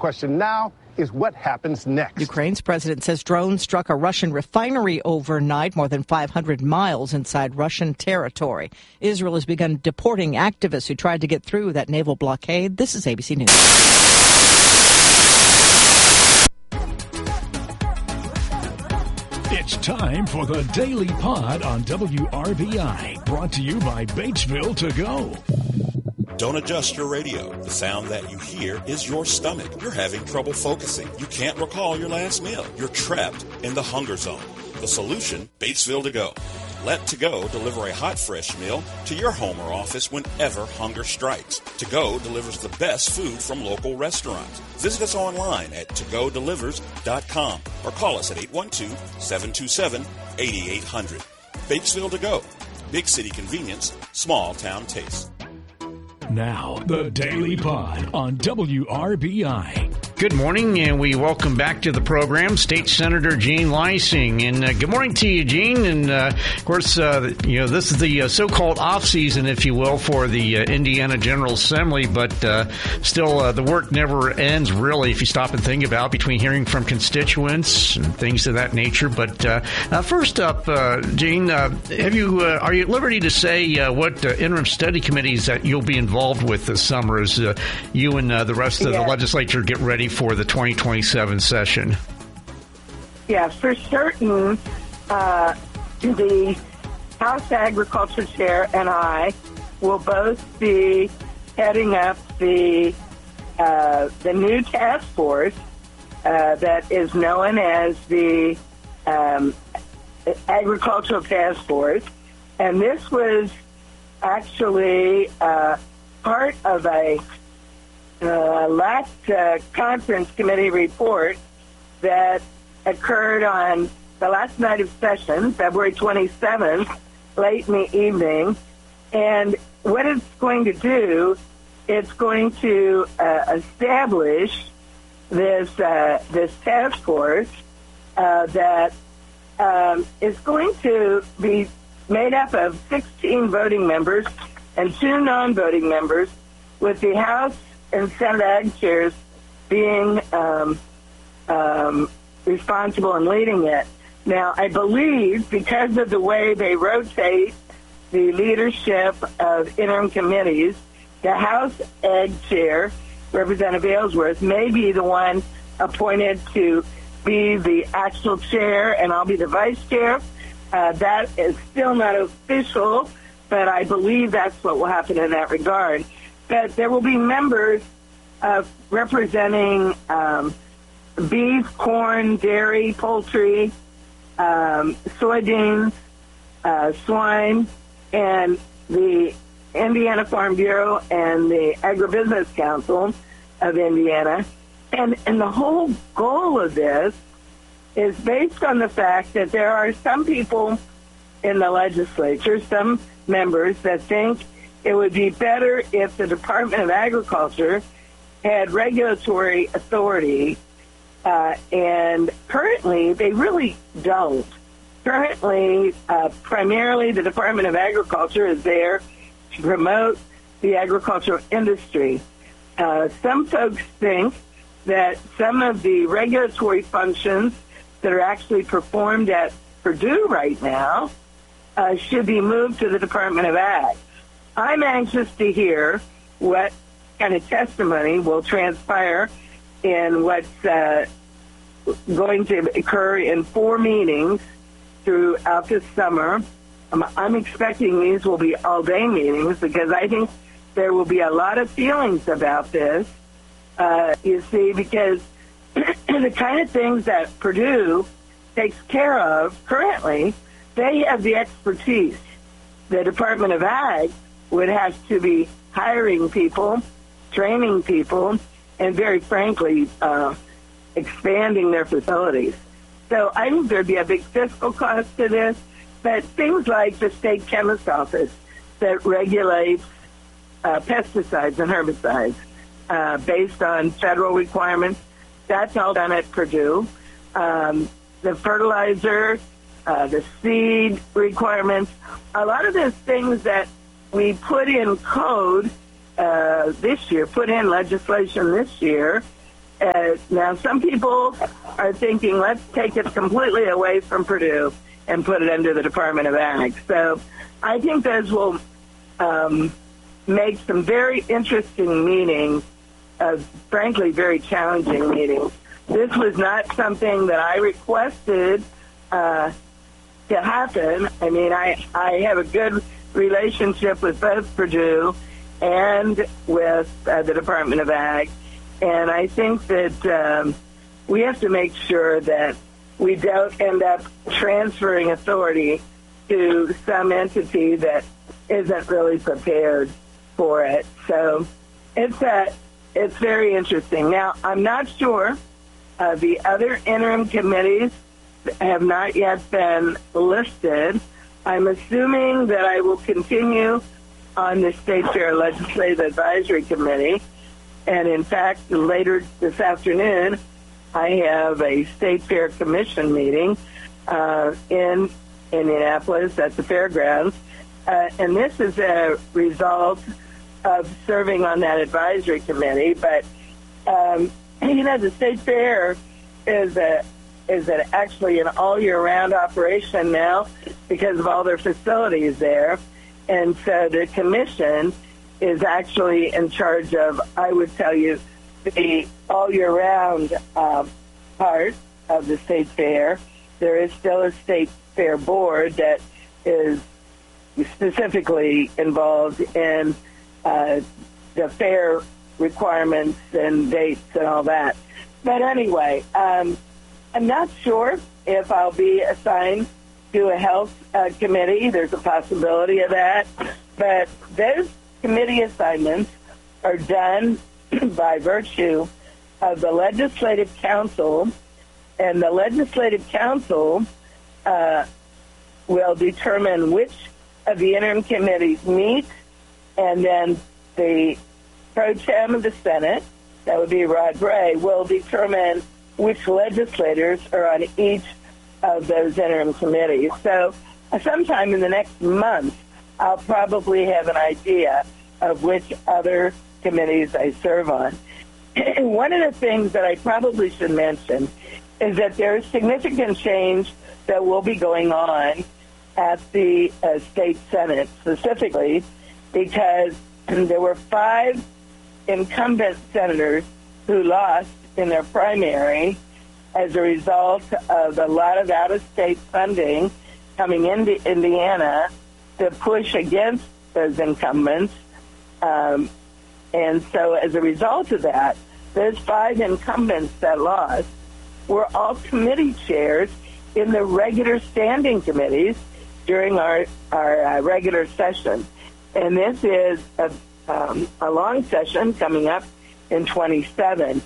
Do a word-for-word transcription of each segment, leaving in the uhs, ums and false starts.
question now is what happens next. Ukraine's president says drones struck a Russian refinery overnight, more than five hundred miles inside Russian territory. Israel has begun deporting activists who tried to get through that naval blockade. This is A B C News. It's time for the Daily Pod on W R B I, brought to you by Batesville To Go. Don't adjust your radio. The sound that you hear is your stomach. You're having trouble focusing. You can't recall your last meal. You're trapped in the hunger zone. The solution, Batesville To Go. Let To Go deliver a hot, fresh meal to your home or office whenever hunger strikes. To Go delivers the best food from local restaurants. Visit us online at to go delivers dot com or call us at eight one two, seven two seven, eight eight zero zero. Batesville To Go. Big city convenience, small town taste. Now, the Daily Pod on W R B I. Good morning, and we welcome back to the program State Senator Jean Leising. And uh, good morning to you, Jean. And, uh, of course, uh, you know, this is the uh, so-called off-season, if you will, for the uh, Indiana General Assembly. But uh, still, uh, the work never ends, really, if you stop and think about, between hearing from constituents and things of that nature. But uh, uh, first up, uh, Jean, uh, have you uh, are you at liberty to say uh, what uh, interim study committees that you'll be involved with this summer as uh, you and uh, the rest of yeah. the legislature get ready for the twenty twenty-seven session? Yeah, for certain, uh, the House Agriculture Chair and I will both be heading up the uh, the new task force uh, that is known as the um, Agricultural Task Force, and this was actually uh, part of a Uh, last uh, conference committee report that occurred on the last night of session, February twenty-seventh, late in the evening. And what it's going to do, it's going to uh, establish this uh, this task force uh, that um, is going to be made up of sixteen voting members and two non-voting members, with the House and Senate Ag chairs being um, um, responsible and leading it. Now, I believe because of the way they rotate the leadership of interim committees, the House Ag chair, Representative Aylesworth, may be the one appointed to be the actual chair, and I'll be the vice chair. Uh, that is still not official, but I believe that's what will happen in that regard. But there will be members uh, representing um, beef, corn, dairy, poultry, um, soybeans, uh, swine, and the Indiana Farm Bureau and the Agribusiness Council of Indiana. And, and the whole goal of this is based on the fact that there are some people in the legislature, some members, that think it would be better if the Department of Agriculture had regulatory authority, uh, and currently they really don't. Currently, uh, primarily the Department of Agriculture is there to promote the agricultural industry. Uh, some folks think that some of the regulatory functions that are actually performed at Purdue right now uh, should be moved to the Department of Ag. I'm anxious to hear what kind of testimony will transpire in what's uh, going to occur in four meetings throughout this summer. Um, I'm expecting these will be all-day meetings because I think there will be a lot of feelings about this, uh, you see, because the kind of things that Purdue takes care of currently, they have the expertise. The Department of Ag would have to be hiring people, training people, and very frankly, uh, expanding their facilities. So I think there'd be a big fiscal cost to this, but things like the state chemist office that regulates uh, pesticides and herbicides uh, based on federal requirements, that's all done at Purdue. Um, the fertilizer, uh, the seed requirements, a lot of those things that we put in code uh, this year, put in legislation this year, Uh, now, some people are thinking, let's take it completely away from Purdue and put it under the Department of Ag. So I think those will um, make some very interesting meetings, uh, frankly, very challenging meetings. This was not something that I requested uh, to happen. I mean, I, I have a good relationship with both Purdue and with uh, the Department of Ag. And I think that um, we have to make sure that we don't end up transferring authority to some entity that isn't really prepared for it. So it's a, it's very interesting. Now, I'm not sure. Uh, the other interim committees have not yet been listed. I'm assuming that I will continue on the State Fair Legislative Advisory Committee. And in fact, later this afternoon, I have a State Fair Commission meeting uh, in Indianapolis at the fairgrounds. Uh, and this is a result of serving on that advisory committee. But, um, you know, the State Fair is a is a, actually an all-year-round operation now because of all their facilities there. And so the commission is actually in charge of, I would tell you, the all-year-round uh, part of the State Fair. There is still a State Fair board that is specifically involved in uh, the fair requirements and dates and all that. But anyway, um, I'm not sure if I'll be assigned to a health uh, committee. There's a possibility of that. But those committee assignments are done by virtue of the Legislative Council, and the Legislative Council uh, will determine which of the interim committees meet, and then the pro tem of the Senate, that would be Rod Bray, will determine which legislators are on each of those interim committees. So uh, sometime in the next month, I'll probably have an idea of which other committees I serve on. One of the things that I probably should mention is that there is significant change that will be going on at the uh, state Senate, specifically because there were five incumbent senators who lost in their primary as a result of a lot of out-of-state funding coming into Indiana to push against those incumbents. Um, and so as a result of that, those five incumbents that lost were all committee chairs in the regular standing committees during our, our uh, regular session. And this is a, um, a long session coming up in twenty-seven.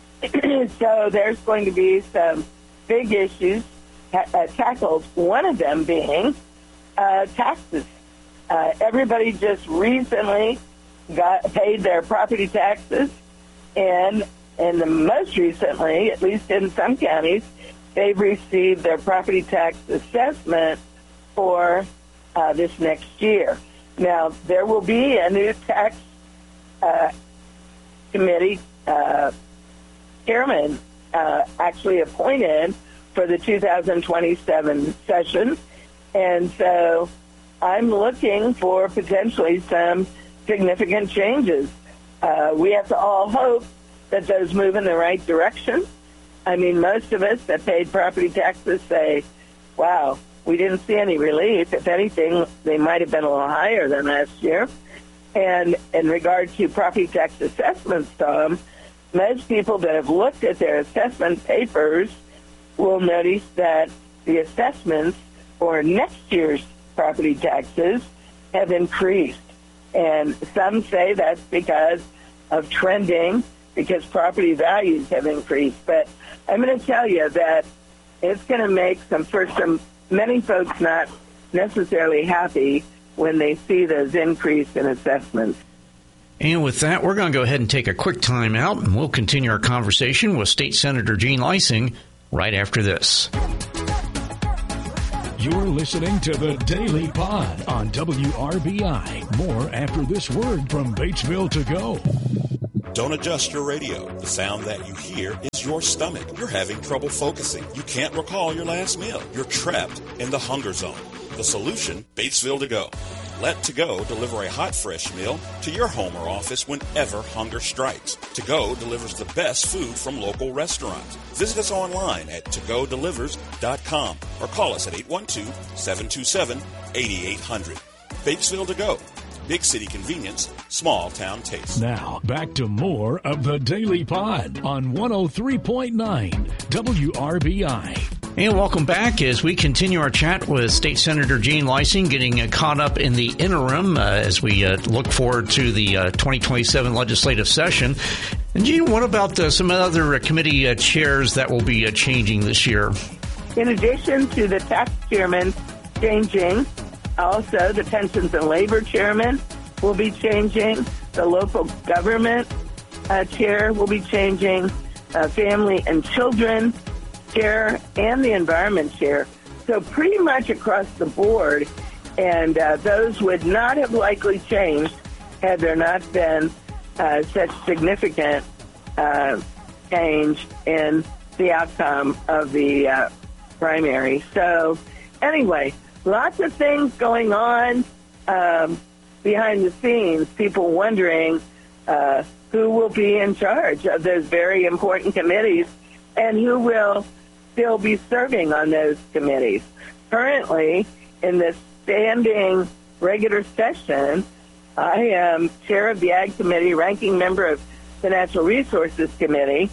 So there's going to be some big issues ta- uh, tackled, one of them being uh, taxes. Uh, everybody just recently got paid their property taxes, and and the most recently, at least in some counties, they've received their property tax assessment for uh, this next year. Now, there will be a new tax uh, committee uh, chairman uh, actually appointed for the two thousand twenty-seven session, and so I'm looking for potentially some significant changes. Uh, we have to all hope that those move in the right direction. I mean, most of us that paid property taxes say, wow, we didn't see any relief. If anything, they might have been a little higher than last year. And in regard to property tax assessments, Tom, most people that have looked at their assessment papers will notice that the assessments for next year's property taxes have increased. And some say that's because of trending, because property values have increased. But I'm going to tell you that it's going to make some, for some many folks, not necessarily happy when they see those increase in assessments. And with that, we're going to go ahead and take a quick time out, and we'll continue our conversation with State Senator Jean Leising right after this. You're listening to the Daily Pod on W R B I. More after this word from Batesville to Go. Don't adjust your radio. The sound that you hear is your stomach. You're having trouble focusing. You can't recall your last meal. You're trapped in the hunger zone. The solution, Batesville To Go. Let To Go deliver a hot, fresh meal to your home or office whenever hunger strikes. To Go delivers the best food from local restaurants. Visit us online at to go delivers dot com or call us at eight one two, seven two seven, eight eight zero zero. Batesville To Go. Big city convenience, small town taste. Now, back to more of the Daily Pod on one oh three point nine W R B I. And welcome back as we continue our chat with State Senator Jean Leising, getting uh, caught up in the interim uh, as we uh, look forward to the uh, twenty twenty-seven legislative session. And Jean, what about uh, some other uh, committee uh, chairs that will be uh, changing this year? In addition to the tax chairman changing, also the pensions and labor chairman will be changing, the local government uh, chair will be changing, uh, family and children chair, and the environment chair. So pretty much across the board, and uh, those would not have likely changed had there not been uh, such significant uh, change in the outcome of the uh, primary. So anyway, lots of things going on um, behind the scenes, people wondering uh, who will be in charge of those very important committees and who will still be serving on those committees. Currently, in the standing regular session, I am chair of the Ag Committee, ranking member of the Natural Resources Committee,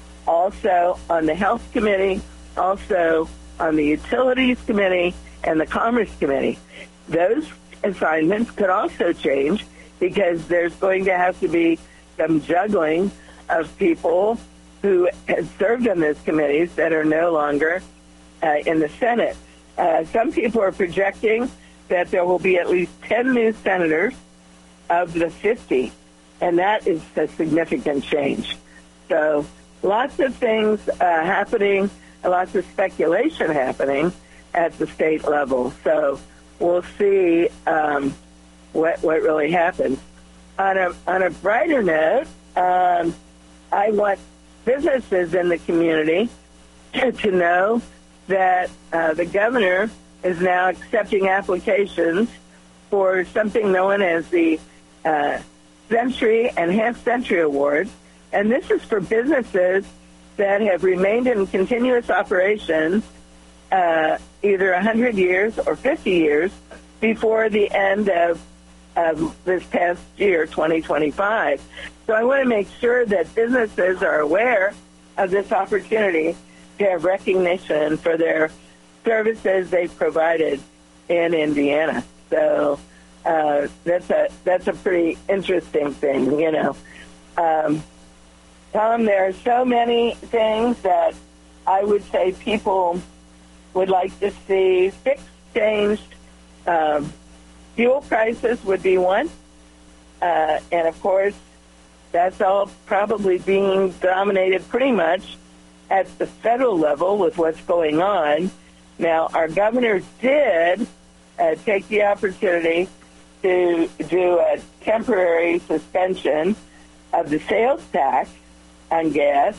also on the Health Committee, also on the Utilities Committee, and the Commerce Committee. Those assignments could also change because there's going to have to be some juggling of people who had served on those committees that are no longer uh, in the Senate. Uh, some people are projecting that there will be at least ten new senators of the fifty, and that is a significant change. So lots of things uh, happening, lots of speculation happening at the state level. So we'll see um, what what really happens. On a on a brighter note, um, I want businesses in the community to know that uh, the governor is now accepting applications for something known as the uh, Century and Half Century Award. And this is for businesses that have remained in continuous operation uh, either one hundred years or fifty years before the end of, of this past year, twenty twenty-five. So I want to make sure that businesses are aware of this opportunity to have recognition for their services they've provided in Indiana. So uh, that's a that's a pretty interesting thing, you know. Um, Tom, there are so many things that I would say people would like to see fixed, changed. Um, fuel prices would be one. Uh, and, of course, that's all probably being dominated pretty much at the federal level with what's going on. Now, our governor did uh, take the opportunity to do a temporary suspension of the sales tax on gas,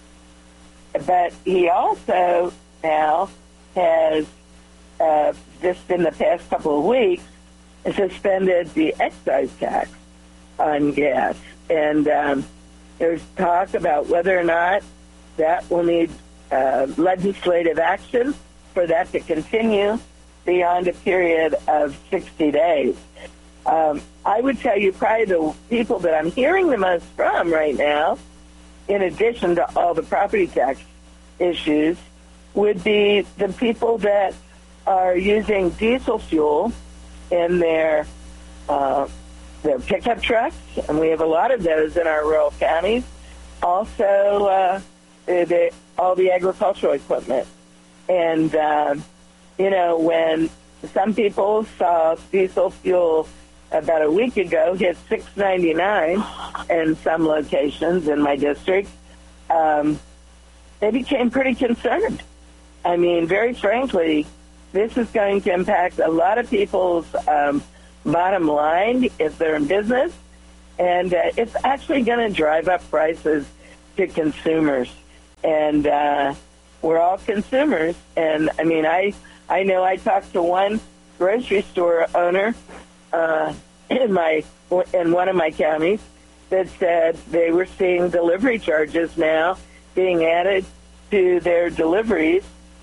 but he also now has, uh, just in the past couple of weeks, suspended the excise tax on gas. And um, there's talk about whether or not that will need uh, legislative action for that to continue beyond a period of sixty days. Um, I would tell you probably the people that I'm hearing the most from right now, in addition to all the property tax issues, would be the people that are using diesel fuel in their uh, their pickup trucks, and we have a lot of those in our rural counties. Also, uh, the, the, all the agricultural equipment. And, uh, you know, when some people saw diesel fuel about a week ago hit six ninety-nine in some locations in my district, um, they became pretty concerned. I mean, very frankly, this is going to impact a lot of people's um, bottom line if they're in business, And uh, it's actually going to drive up prices to consumers. And uh, we're all consumers. And, I mean, I, I know I talked to one grocery store owner uh, in my in one of my counties that said they were seeing delivery charges now being added to their deliveries,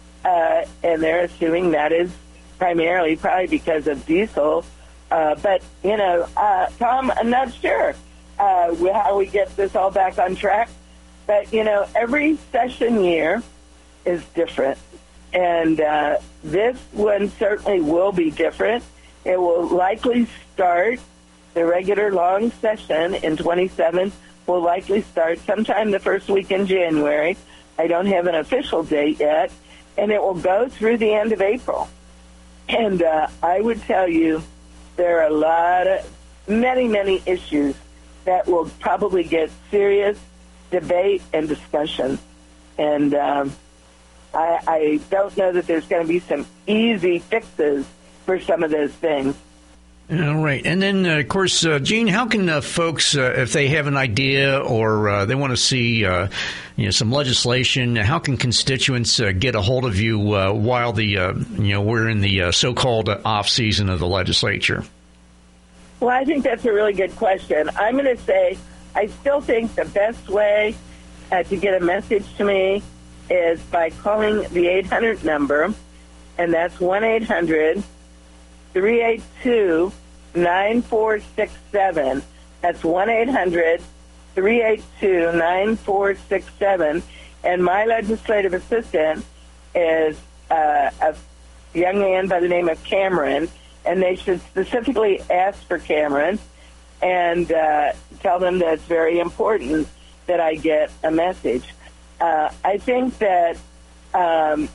uh, and they're assuming that is primarily probably because of diesel. Uh, but, you know, uh, Tom, I'm not sure uh, how we get this all back on track. But, you know, every session year is different. And uh, this one certainly will be different. It will likely start, the regular long session in twenty-seven will likely start sometime the first week in January. I don't have an official date yet. And it will go through the end of April. And uh, I would tell you there are a lot of, many, many issues that will probably get serious debate and discussion. And um, I, I don't know that there's going to be some easy fixes for some of those things. All right. And then, uh, of course, uh, Jean, how can uh, folks, uh, if they have an idea or uh, they want to see uh, you know, some legislation, how can constituents uh, get a hold of you uh, while the uh, you know we're in the uh, so-called off season of the legislature? Well, I think that's a really good question. I'm going to say I still think the best way uh, to get a message to me is by calling the eight hundred number, and that's one eight hundred three eight two nine four six seven. That's one eight hundred three eight two nine four six seven. And my legislative assistant is uh, a young man by the name of Cameron, and they should specifically ask for Cameron and uh, tell them that it's very important that I get a message. Uh, I think that um,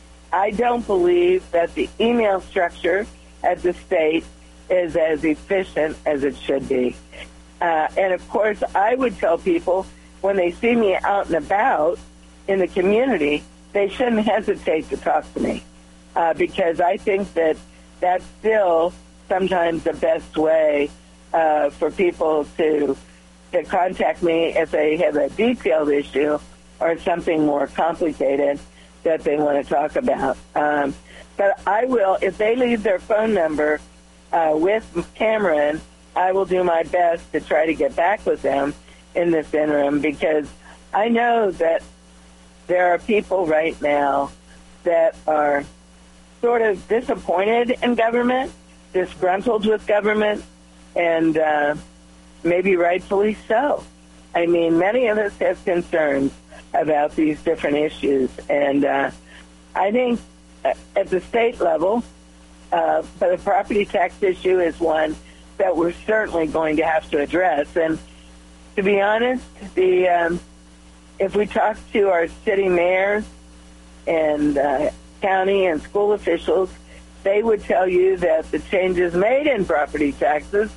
I don't believe that the email structure at the state is as efficient as it should be. Uh, and, of course, I would tell people when they see me out and about in the community, they shouldn't hesitate to talk to me uh, because I think that that's still sometimes the best way uh, for people to to contact me if they have a detailed issue or something more complicated that they want to talk about. Um, but I will, if they leave their phone number uh, with Cameron, I will do my best to try to get back with them in this interim, because I know that there are people right now that are sort of disappointed in government, disgruntled with government, and uh, maybe rightfully so. I mean, many of us have concerns about these different issues, and uh, I think at the state level, uh, but the property tax issue is one that we're certainly going to have to address. And to be honest, the um, if we talk to our city mayors and uh, county and school officials, they would tell you that the changes made in property taxes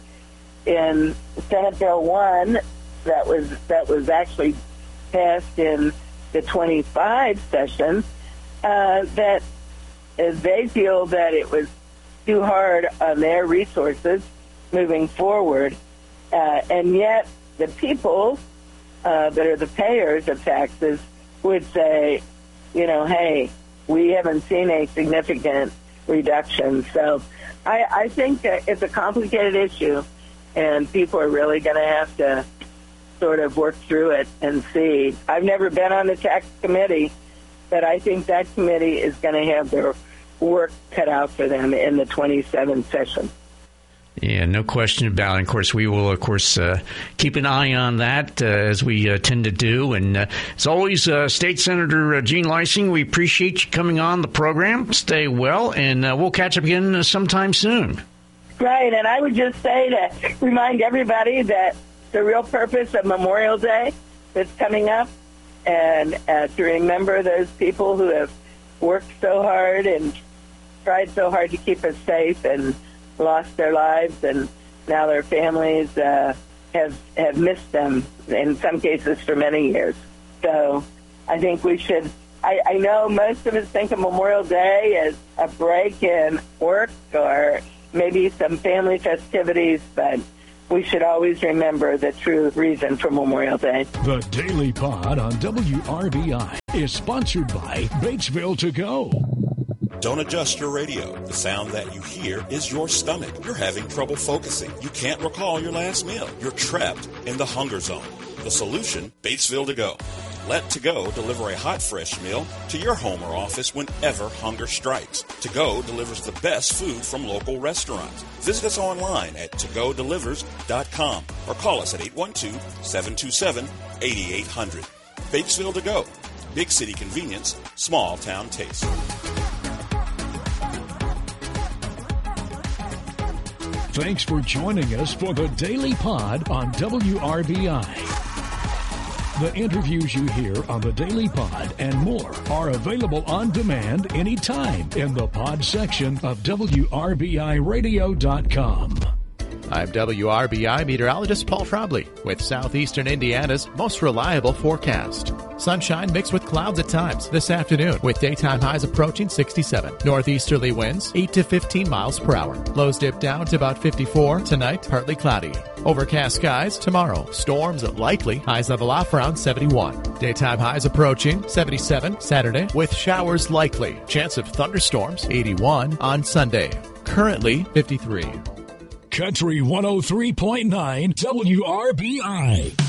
in Senate Bill one that was that was actually passed in the twenty-five session, uh, that uh, they feel that it was too hard on their resources moving forward. Uh, and yet the people uh, that are the payers of taxes would say, you know, hey, we haven't seen a significant reduction. So I, I think that it's a complicated issue, and people are really going to have to sort of work through it and see. I've never been on the tax committee, but I think that committee is going to have their work cut out for them in the twenty-seventh session. Yeah, no question about it. Of course, we will, of course, uh, keep an eye on that uh, as we uh, tend to do. And uh, as always, uh, State Senator uh, Jean Leising, we appreciate you coming on the program. Stay well, and uh, we'll catch up again uh, sometime soon. Right, and I would just say to remind everybody that the real purpose of Memorial Day that's coming up, and uh, to remember those people who have worked so hard and tried so hard to keep us safe and lost their lives, and now their families uh, have have missed them in some cases for many years. So I think we should. I, I know most of us think of Memorial Day as a break in work or maybe some family festivities, but we should always remember the true reason for Memorial Day. The Daily Pod on W R B I is sponsored by Batesville To Go. Don't adjust your radio. The sound that you hear is your stomach. You're having trouble focusing. You can't recall your last meal. You're trapped in the hunger zone. The solution, Batesville To Go. Let To Go deliver a hot, fresh meal to your home or office whenever hunger strikes. To Go delivers the best food from local restaurants. Visit us online at to go delivers dot com or call us at eight one two, seven two seven, eight eight zero zero. Batesville To Go. Big city convenience, small town taste. Thanks for joining us for the Daily Pod on W R B I. The interviews you hear on the Daily Pod and more are available on demand anytime in the pod section of W R B I radio dot com. I'm W R B I meteorologist Paul Trombley with southeastern Indiana's most reliable forecast. Sunshine mixed with clouds at times this afternoon with daytime highs approaching sixty-seven. Northeasterly winds eight to fifteen miles per hour. Lows dip down to about fifty-four. Tonight, partly cloudy. Overcast skies tomorrow. Storms likely. Highs level off around seventy-one. Daytime highs approaching seventy-seven Saturday with showers likely. Chance of thunderstorms eighty-one on Sunday. Currently fifty-three. Country one oh three point nine W R B I.